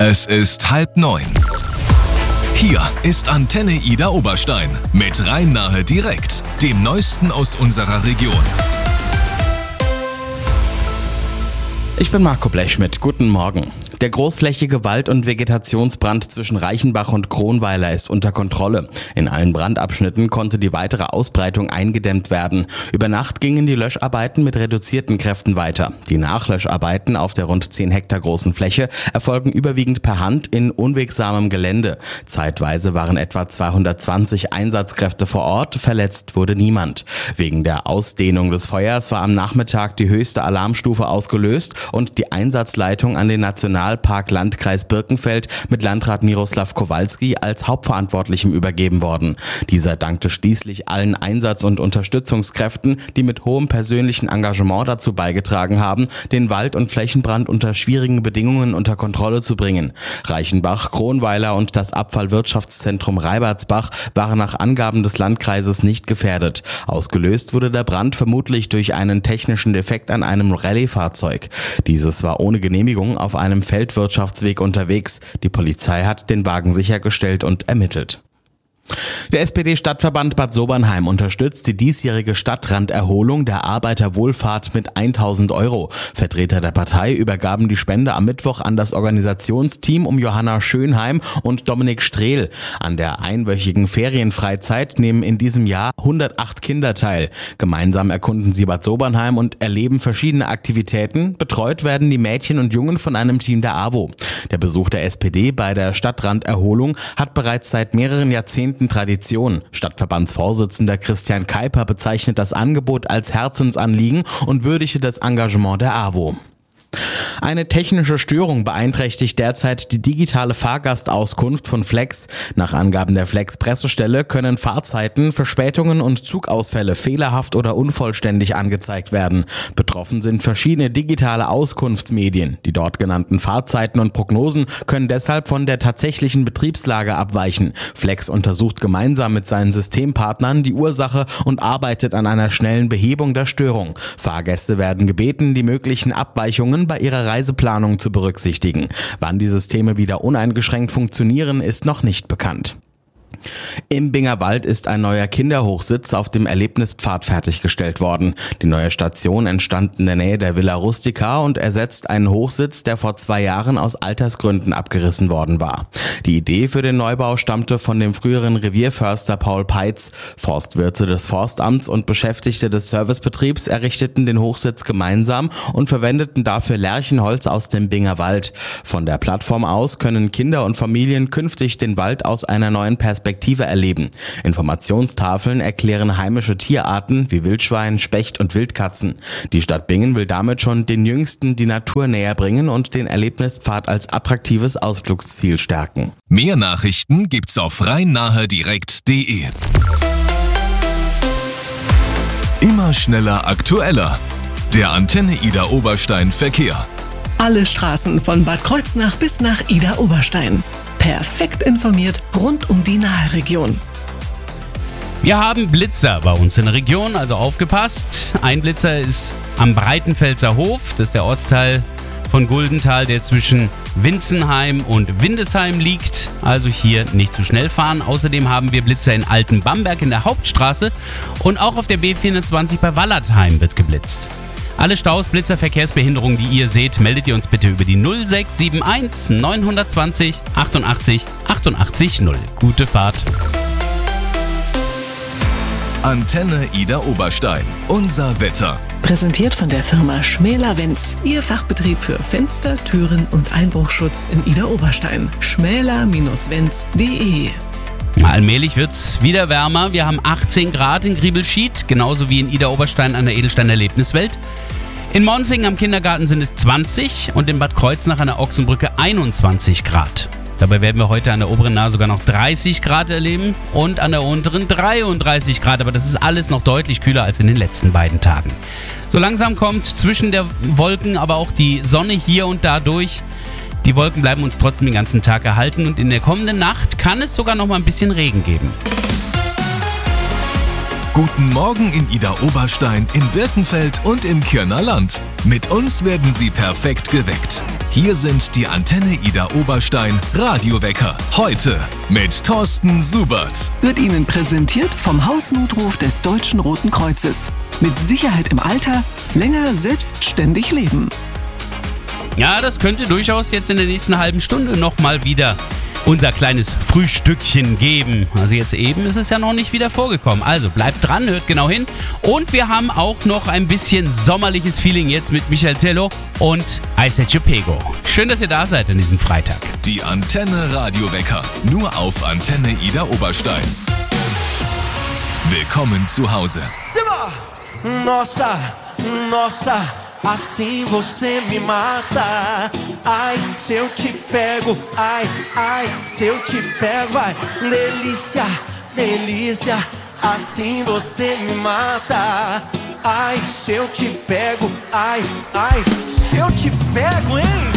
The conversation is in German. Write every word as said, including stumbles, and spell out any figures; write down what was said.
Es ist halb neun. Hier ist Antenne Ida Oberstein mit Rhein-Nahe direkt, dem Neuesten aus unserer Region. Ich bin Marco Blechschmidt. Guten Morgen. Der großflächige Wald- und Vegetationsbrand zwischen Reichenbach und Kronweiler ist unter Kontrolle. In allen Brandabschnitten konnte die weitere Ausbreitung eingedämmt werden. Über Nacht gingen die Löscharbeiten mit reduzierten Kräften weiter. Die Nachlöscharbeiten auf der rund zehn Hektar großen Fläche erfolgen überwiegend per Hand in unwegsamem Gelände. Zeitweise waren etwa zweihundertzwanzig Einsatzkräfte vor Ort, verletzt wurde niemand. Wegen der Ausdehnung des Feuers war am Nachmittag die höchste Alarmstufe ausgelöst und die Einsatzleitung an den Nationalpark Landkreis Birkenfeld mit Landrat Miroslav Kowalski als Hauptverantwortlichem übergeben worden. Dieser dankte schließlich allen Einsatz- und Unterstützungskräften, die mit hohem persönlichen Engagement dazu beigetragen haben, den Wald- und Flächenbrand unter schwierigen Bedingungen unter Kontrolle zu bringen. Reichenbach, Kronweiler und das Abfallwirtschaftszentrum Reibertsbach waren nach Angaben des Landkreises nicht gefährdet. Ausgelöst wurde der Brand vermutlich durch einen technischen Defekt an einem Rallye-Fahrzeug. Dieses war ohne Genehmigung auf einem Feldwirtschaftsweg unterwegs. Die Polizei hat den Wagen sichergestellt und ermittelt. Der S P D-Stadtverband Bad Sobernheim unterstützt die diesjährige Stadtranderholung der Arbeiterwohlfahrt mit tausend Euro. Vertreter der Partei übergaben die Spende am Mittwoch an das Organisationsteam um Johanna Schönheim und Dominik Strehl. An der einwöchigen Ferienfreizeit nehmen in diesem Jahr hundertacht Kinder teil. Gemeinsam erkunden sie Bad Sobernheim und erleben verschiedene Aktivitäten. Betreut werden die Mädchen und Jungen von einem Team der A W O. Der Besuch der S P D bei der Stadtranderholung hat bereits seit mehreren Jahrzehnten Tradition. Stadtverbandsvorsitzender Christian Keiper bezeichnet das Angebot als Herzensanliegen und würdigte das Engagement der A W O. Eine technische Störung beeinträchtigt derzeit die digitale Fahrgastauskunft von Flex. Nach Angaben der Flex-Pressestelle können Fahrzeiten, Verspätungen und Zugausfälle fehlerhaft oder unvollständig angezeigt werden. Betroffen sind verschiedene digitale Auskunftsmedien. Die dort genannten Fahrzeiten und Prognosen können deshalb von der tatsächlichen Betriebslage abweichen. Flex untersucht gemeinsam mit seinen Systempartnern die Ursache und arbeitet an einer schnellen Behebung der Störung. Fahrgäste werden gebeten, die möglichen Abweichungen bei ihrer Reiseplanung zu berücksichtigen. Wann die Systeme wieder uneingeschränkt funktionieren, ist noch nicht bekannt. Im Bingerwald ist ein neuer Kinderhochsitz auf dem Erlebnispfad fertiggestellt worden. Die neue Station entstand in der Nähe der Villa Rustica und ersetzt einen Hochsitz, der vor zwei Jahren aus Altersgründen abgerissen worden war. Die Idee für den Neubau stammte von dem früheren Revierförster Paul Peitz. Forstwirte des Forstamts und Beschäftigte des Servicebetriebs errichteten den Hochsitz gemeinsam und verwendeten dafür Lärchenholz aus dem Bingerwald. Von der Plattform aus können Kinder und Familien künftig den Wald aus einer neuen Perspektive erleben. Informationstafeln erklären heimische Tierarten wie Wildschwein, Specht und Wildkatzen. Die Stadt Bingen will damit schon den Jüngsten die Natur näher bringen und den Erlebnispfad als attraktives Ausflugsziel stärken. Mehr Nachrichten gibt's auf rhein-nahe direkt punkt de. Immer schneller, aktueller. Der Antenne Ida Oberstein Verkehr. Alle Straßen von Bad Kreuznach bis nach Ida Oberstein. Perfekt informiert rund um die Nahe-Region. Wir haben Blitzer bei uns in der Region, also aufgepasst. Ein Blitzer ist am Breitenfelser Hof, das ist der Ortsteil von Guldenthal, der zwischen Winzenheim und Windesheim liegt. Also hier nicht zu schnell fahren. Außerdem haben wir Blitzer in Altenbamberg in der Hauptstraße und auch auf der B vierhundertzwanzig bei Wallertheim wird geblitzt. Alle Staus, Blitzer, Verkehrsbehinderungen, die ihr seht, meldet ihr uns bitte über die null sechs sieben eins neun zwei null achtundachtzig achtundachtzig null. Gute Fahrt. Antenne Ida Oberstein. Unser Wetter. Präsentiert von der Firma Schmäler-Wenz. Ihr Fachbetrieb für Fenster, Türen und Einbruchschutz in Ida Oberstein. schmäler Wenz punkt de. Allmählich wird's wieder wärmer. Wir haben achtzehn Grad in Griebelschied, genauso wie in Ida Oberstein an der Edelstein Erlebniswelt. In Monsing am Kindergarten sind es zwanzig und in Bad Kreuznach an der Ochsenbrücke einundzwanzig Grad. Dabei werden wir heute an der oberen Nahe sogar noch dreißig Grad erleben und an der unteren dreiunddreißig Grad. Aber das ist alles noch deutlich kühler als in den letzten beiden Tagen. So langsam kommt zwischen der Wolken aber auch die Sonne hier und da durch. Die Wolken bleiben uns trotzdem den ganzen Tag erhalten und in der kommenden Nacht kann es sogar noch mal ein bisschen Regen geben. Guten Morgen in Ida Oberstein, in Birkenfeld und im Kirner Land. Mit uns werden Sie perfekt geweckt. Hier sind die Antenne Ida Oberstein Radiowecker. Heute mit Thorsten Subert. Wird Ihnen präsentiert vom Hausnotruf des Deutschen Roten Kreuzes. Mit Sicherheit im Alter, länger selbstständig leben. Ja, das könnte durchaus jetzt in der nächsten halben Stunde nochmal wieder unser kleines Frühstückchen geben. Also jetzt eben ist es ja noch nicht wieder vorgekommen. Also bleibt dran, hört genau hin. Und wir haben auch noch ein bisschen sommerliches Feeling jetzt mit Michael Tello und I Set You Pego. Schön, dass ihr da seid an diesem Freitag. Die Antenne Radiowecker. Nur auf Antenne Ida Oberstein. Willkommen zu Hause. Nossa, nossa, assim você me mata. Ai, se eu te pego, ai, ai, se eu te pego, vai. Delícia, delícia, assim você me mata. Ai, se eu te pego, ai, ai, se eu te pego, hein?